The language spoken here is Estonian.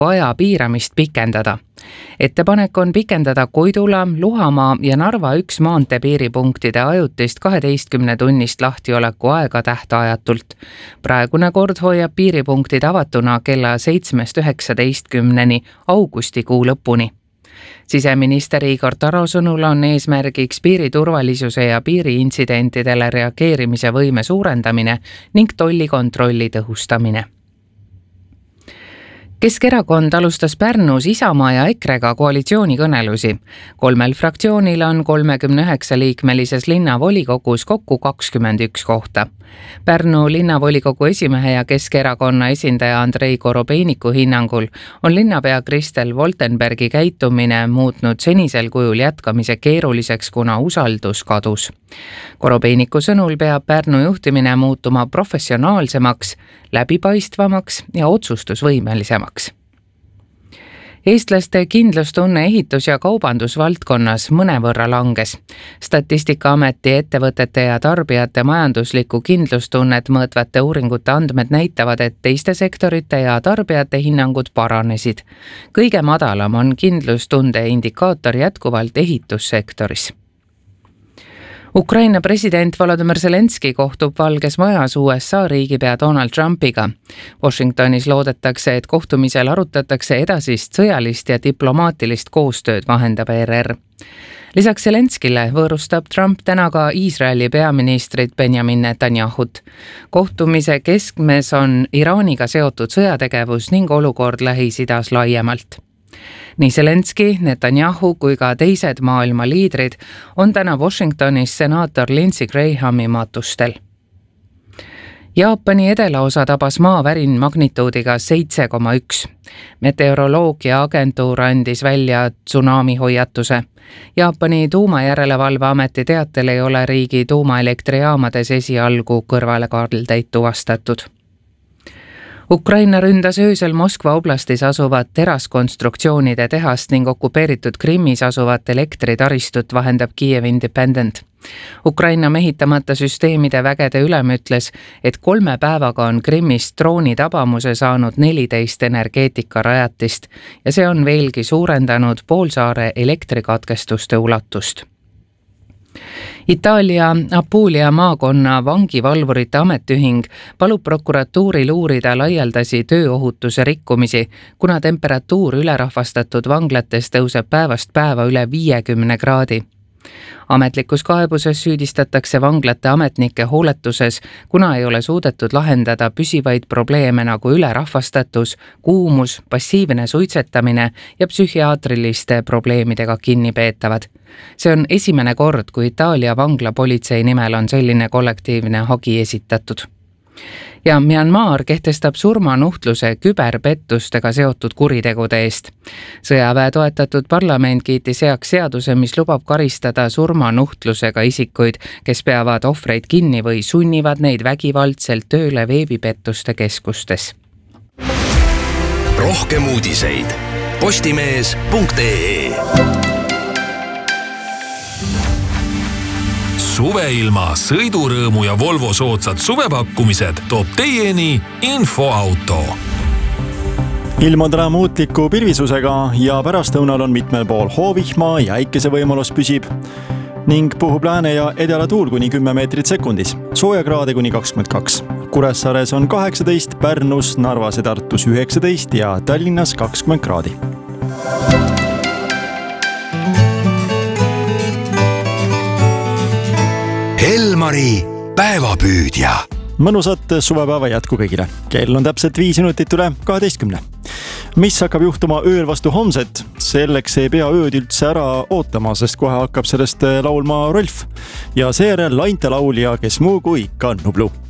aja piiramist pikendada. Ettepanek on pikendada Koidula, Luhamaa ja Narva 1 maanteepiiripunktide ajutist 12-tunnist lahtioleku aega tähtajatult. Praegune kord hoiab piiripunktid avatuna kella 7-19 augustikuu lõpuni. Siseminister Igor Taro sõnul on eesmärgiks piiriturvalisuse ja piiriintsidentidele reageerimise võime suurendamine ning tollikontrolli tõhustamine. Keskerakond alustas Pärnus Isamaa ja EKRE-ga koalitsioonikõnelusi. 3 fraktsioonil on 39-liikmelises linnavolikogus kokku 21 kohta. Pärnu linnavolikogu esimehe ja Keskerakonna esindaja Andrei Korobeiniku hinnangul on linnapea Kristel Woltenbergi käitumine muutnud senisel kujul jätkamise keeruliseks, kuna usaldus kadus. Korobeiniku sõnul peab Pärnu juhtimine muutuma professionaalsemaks, läbipaistvamaks ja otsustusvõimelisemaks. Eestlaste kindlustunne ehitus- ja kaubandusvaldkonnas mõnevõrra langes. Statistikaameti ettevõtete ja tarbijate majanduslikku kindlustunnet mõõtvate uuringute andmed näitavad, et teiste sektorite ja tarbijate hinnangud paranesid. Kõige madalam on kindlustunde indikaator jätkuvalt ehitussektoris. Ukraina president Volodymyr Zelenski kohtub Valges Majas USA riigipea Donald Trumpiga. Washingtonis loodetakse, et kohtumisel arutatakse edasist sõjalist ja diplomaatilist koostööd, vahendab ERR. Lisaks Zelenskile võõrustab Trump täna ka Iisraeli peaministrit Benjamin Netanyahut. Kohtumise keskmes on Iraaniga seotud sõjategevus ning olukord Lähis-Idas laiemalt. Nii Zelenski, Netanyahu kui ka teised maailma liidrid on täna Washingtonis senaator Lindsey Grahami matustel. Jaapani edelaosa tabas maavärin magnituudiga 7,1. Meteoroloogiaagentuur andis välja tsunami hoiatuse. Jaapani tuumajärelevalveameti teatel ei ole riigi tuumaelektrijaamades esialgu kõrvalekaldeid tuvastatud. Ukraina ründas öösel Moskva oblastis asuvat teraskonstruktsioonide tehast ning okupeeritud Krimmis asuvat elektritaristut, vahendab Kiev Independent. Ukraina mehitamata süsteemide vägede ülem ütles, et 3 päevaga on Krimmist drooni tabamuse saanud 14 energeetikarajatist ja see on veelgi suurendanud poolsaare elektrikatkestuste ulatust. Itaalia Apulia maakonna vangivalvurite ametiühing palub prokuratuuril uurida laialdasi tööohutuse rikkumisi, kuna temperatuur ülerahvastatud vanglates tõuseb päevast päeva üle 50 kraadi. Ametlikus kaebuses süüdistatakse vanglate ametnike hooletuses, kuna ei ole suudetud lahendada püsivaid probleeme nagu ülerahvastatus, kuumus, passiivne suitsetamine ja psühhiaatriliste probleemidega kinnipeetavad. See on esimene kord, kui Itaalia vanglapolitsei nimel on selline kollektiivne hagi esitatud. Ja Myanmar kehtestab surmanuhtluse küberpettustega seotud kuritegude eest. Sõjaväe toetatud parlament kiitis heaks seaduse, mis lubab karistada surmanuhtlusega isikuid, kes peavad ohvreid kinni või sunnivad neid vägivaldselt tööle veebipettuste keskustes. Rohkem uudiseid postimees.ee. Suveilma, sõidurõõmu ja Volvo soodsad suvepakkumised toob teieni Infoauto. Ilm on täna muutliku pilvisusega ja pärastlõunal on mitmel pool hoovihma ja äikese võimalus püsib ning puhub lääne ja edela tuul kuni 10 meetrit sekundis, sooja kraade kuni 22. Kuressaares on 18, Pärnus, Narvas ja Tartus 19 ja Tallinnas 20 kraadi. Elmari päevapüüdja. Mõnusat suvepäeva jätku kõigile. Kell on täpselt 5 minutit üle 12. Mis hakkab juhtuma ööl vastu homset? Selleks ei pea ööd üldse ära ootama, sest kohe hakkab sellest laulma Rolf. Ja seejärel laintelaulja, kes muu kui ka Nublu.